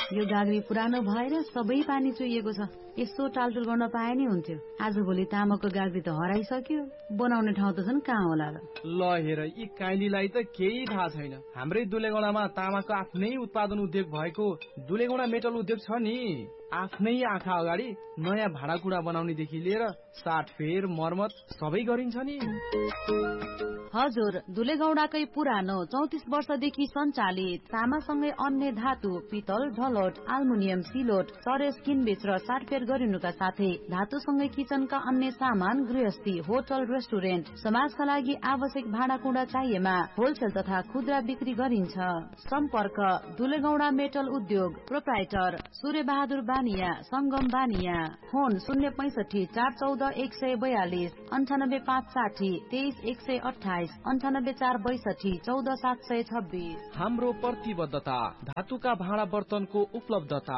यो गाग्री पुरानो भएर सबै पानी चुहिएको छ। यसो टालटुल गर्न पाए नि हुन्थ्यो। आजभोलि तामाको गाग्री त हराइसक्यो, बनाउने ठाउँ त छन् कहाँ होला र। ल हेर, यी काइलीलाई त केही थाहा छैन। हाम्रै दुलेगौडामा तामाको आफ्नै उत्पादन उद्योग भएको दुलेगौडा मेटल उद्योग छ नि। आफ्नै आँखा अगाडि नयाँ भाँडाकुँडा बनाउनेदेखि लिएर साटफेर मर्मत सबै गरिन्छ नि। हजुर, दुलेगौडाकै पुरानो 34 वर्षदेखि सञ्चालित तामासँगै अन्य धातु, पितल, ढलोट, आल्मुनियम, सिलोट, चरेस किनबेच र साटफेर गरिनुका साथै धातुसँगै किचनका अन्य सामान, गृहस्थी, होटल, रेस्टुरेन्ट, समाजका लागि आवश्यक भाँडाकुँडा चाहिएमा होलसेल तथा खुद्रा बिक्री गरिन्छ। सम्पर्क दुलेगौडा मेटल उद्योग, प्रोप्राइटर सूर्य बहादुर बानिया, संगम बानिया। फोन 065 414 142, 98 560 23 128, 98 462 14 726। हाम्रो प्रतिबद्धता धातुका भाँडा बर्तनको उपलब्धता।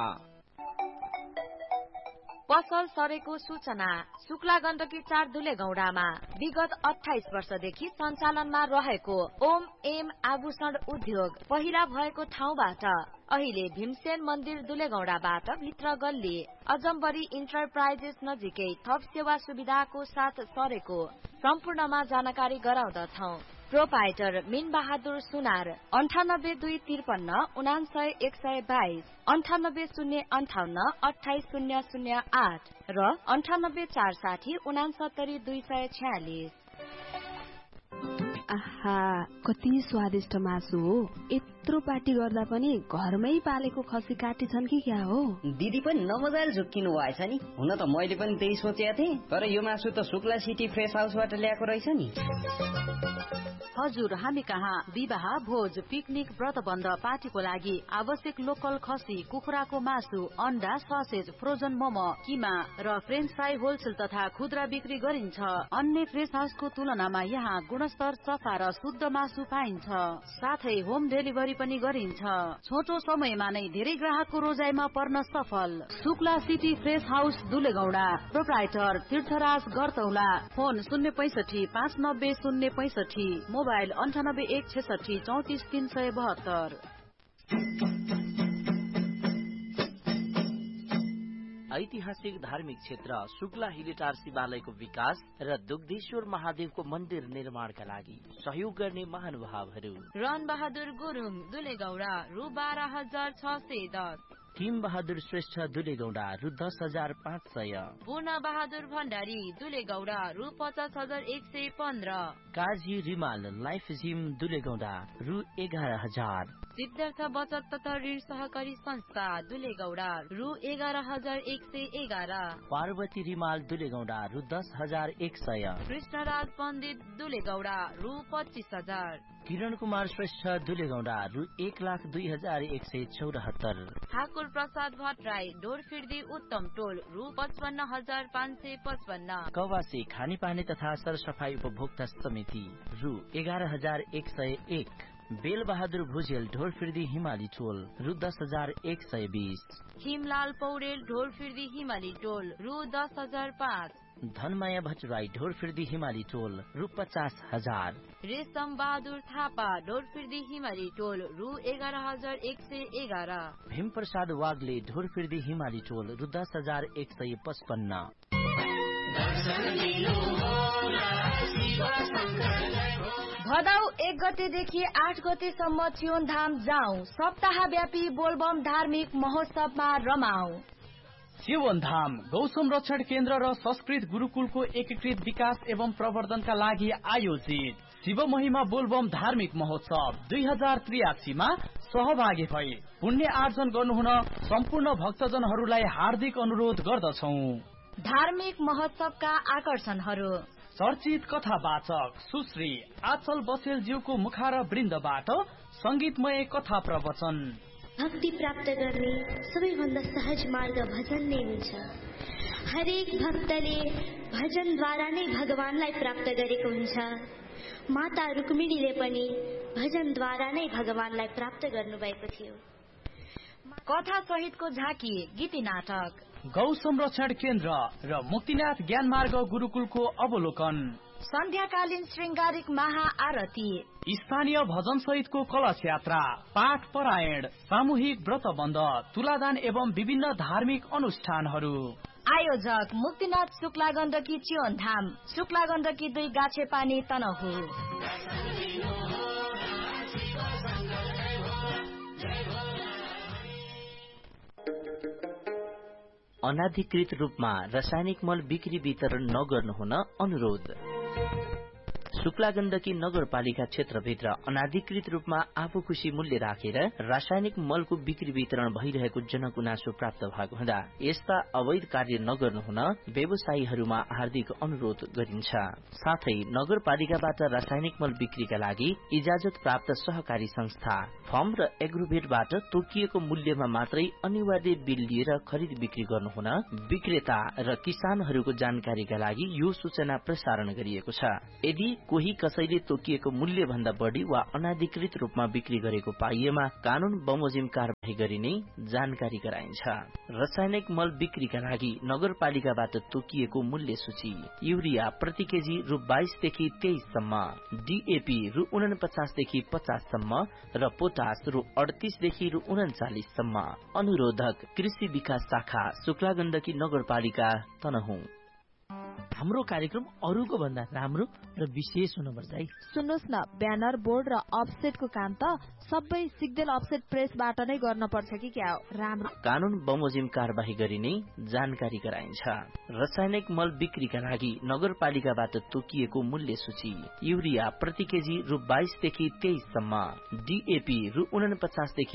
पसल सरेको सूचना। शुक्ला गण्डकी 4 दुलेगौडामा विगत 28 वर्षदेखि सञ्चालनमा रहेको ओम एम आभूषण उद्योग पहिला भएको ठाउँबाट अहिले भीमसेन मन्दिर दुलेगौडाबाट भित्र गल्ली अजम्बरी इन्टरप्राइजेस नजिकै थप सेवा सुविधाको साथ सरेको सम्पूर्णमा जानकारी गराउँदछौ। प्रोपाइटर मिन बहादुर सुनार 982359 99122, 9805 28008 र 9846 69 246। आहा, कति स्वादिष्ट मासु हो। यत्रो पार्टी गर्दा पनि घरमै पालेको खसी काटी छन् कि क्या हो? दिदी पनि नमजाले झुक्किनु भएछ नि। हुन त मैले पनि त्यही सोचेको थिएँ, तर यो मासु त शुक्ला सिटी फ्रेस हाउसबाट ल्याएको रहेछ नि। हजुर, हामी कहाँ विवाह, भोज, पिकनिक, व्रतबन्ध, पार्टीको लागि आवश्यक लोकल खसी, कुखुराको मासु, अन्डा, ससेज, फ्रोजन मोमो, किमा र फ्रेन्च फ्राई होलसेल तथा खुद्रा बिक्री गरिन्छ। अन्य फ्रेस हाउसको तुलनामा यहाँ गुणस्तर, सफा र शुद्ध मासु पाइन्छ। साथै होम डेलिभरी पनि गरिन्छ। छोटो समयमा नै धेरै ग्राहकको रोजाइमा पर्न सफल। Shukla city fresh house दुलेगौडा, proprietor तीर्थराज गरतौला। Phone 065 590 065, mobile 98 166 34 372। ऐतिहासिक धार्मिक क्षेत्र शुक्ला हिलेटार शिवालयको विकास र दुग्धेश्वर महादेवको मन्दिर निर्माणका लागि सहयोग गर्ने महानुभावहरू: रन बहादुर गुरुङ दुलेगौडा रु 12,610, टिम बहादुर श्रेष्ठ दुलेगौडा रु 10,500, पूर्ण बहादुर भण्डारी दुलेगौडा रु 50,115, काजी रिमाल लाइफ जिम दुलेगौडा रु 11,000, सिद्धार्थ बचत तथा ऋण सहकारी संस्था दुलेगौडा रु 11,111, पार्वती रिमाल दुलेगौडा रु 10,100, कृष्णराज पण्डित दुलेगौडा रु 25,000, किरण कुमार श्रेष्ठ दुलेगौडा रु 1,02,174, ठाकुर प्रसाद भट्टराई ढोरफिर्दी उत्तम टोल रु 55,555, कवासी खानेपानी तथा सरसफाई उपभोक्ता समिति रु 11,101, बेल बहादुर भुजेल ढोरफिर्दी हिमाली टोल रु 10,120, हिमलाल पौडेल ढोरफिर्दी हिमाली टोल रु 10,005, धनमाया भट्टराई ढोरफिर्दी हिमाली टोल रु 50,000, रेशम बहादुर थापा ढोरफिर्दी हिमाली टोल रु 11,111, भीम प्रसाद वाग्ले ढोरफिर्दी हिमाली टोल रु 10,155। भदौ 1 गतेदेखि 8 गतेसम्म चियोनधाम जाउँ, सप्ताहव्यापी बोलबम धार्मिक महोत्सवमा रमाऊ। चियोनधाम गौ संरक्षण केन्द्र र संस्कृत गुरुकुलको एकीकृत विकास एवं प्रवर्धनका लागि आयोजित शिव महिमा बोलबम धार्मिक महोत्सव 2083 मा सहभागी भई पुण्य आर्जन गर्नुहुन सम्पूर्ण भक्तजनहरूलाई हार्दिक अनुरोध गर्दछौं। धार्मिक महोत्सवका आकर्षणहरू: चर्चित कथावाचक सुश्री आचल बसेलज्यूको मुखार वृन्दबाट संगीतमय कथा प्रवचन। भक्ति प्राप्त गर्ने सबैभन्दा सहज मार्ग भजन नै हुन्छ। हरेक भक्तले भजनद्वारा नै भगवानलाई प्राप्त गरेको हुन्छ। माता रुक्मिणीले पनि भजनद्वारा नै भगवानलाई प्राप्त गर्नुभएको थियो। कथा सहितको झाँकी गीती नाटक, गौ संरक्षण केन्द्र र मुक्तिनाथ ज्ञान मार्ग गुरुकुलको अवलोकन, सन्ध्याकालीन श्रृंगारिक महाआरती, स्थानीय भजन सहितको कलश यात्रा, पाठ परायण, सामूहिक व्रतबन्ध, तुलादान एवं विभिन्न धार्मिक अनुष्ठानहरू। आयोजक मुक्तिनाथ शुक्ला गण्डकी चियोनधाम, शुक्ला गण्डकी 2 गाछेपानी तनहु। अनाधिकृत रूपमा रासायनिक मल बिक्री वितरण नगर्नु हुन अनुरोध। शुक्ला गण्डकी नगरपालिका क्षेत्रभित्र अनाधिकृत रूपमा आफू खुशी मूल्य राखेर रासायनिक मलको बिक्री वितरण भइरहेको जनगुनासो प्राप्त भएको हुँदा यस्ता अवैध कार्य नगर्नु हुन व्यवसायीहरूमा हार्दिक अनुरोध गरिन्छ। साथै नगरपालिकाबाट रासायनिक मल बिक्रीका लागि इजाजत प्राप्त सहकारी संस्था, फर्म र एग्रोभेटबाट तोकिएको मूल्यमा मात्रै अनिवार्य बिल लिएर खरिद बिक्री गर्नु हुन विक्रेता र किसानहरूको जानकारीका लागि यो सूचना प्रसारण गरिएको छ। यदि कोही कसैले तोकिएको मूल्य भन्दा बढ़ी वा अनाधिकृत रूपमा बिक्री गरेको पाइएमा कानून बमोजिम कार्यवाही गरिने जानकारी गराइन्छ। रासायनिक मल बिक्रीका लागि नगरपालिकाबाट तोकिएको मूल्य सूची: युरिया प्रति केजी रु 22 देखि 23 सम्म, डीएपी रु 49 देखि 50 सम्म र पोटास रु 38 देखि रु 39 सम्म। अनुरोधक कृषि विकास शाखा, शुक्ला गण्डकी नगरपालिका तनहुँ। हाम्रो कार्यक्रम अरूको भन्दा राम्रो र विशेष हुनुपर्छ है। सुन्नुहोस् न, ब्यानर, बोर्ड र अफसेटको काम त सबै सिग्देल अफसेट प्रेसबाट नै गर्न पर्छ कि क्या हो? राम्रो। कानून बमोजिम कार्यवाही गरिने जानकारी गराइन्छ। रासायनिक मल बिक्रीका लागि नगरपालिकाबाट तोकिएको मूल्य सूची: युरिया प्रति केजी रु 22 देखि 23 सम्म, डीएपी रु 49 देखि